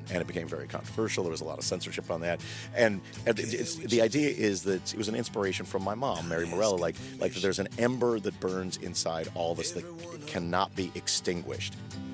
and it became very controversial. There was a lot of censorship on that, and the idea is that it was an inspiration from my mom, Mary Morella. Like there's an ember that burns inside all of us that cannot be extinguished.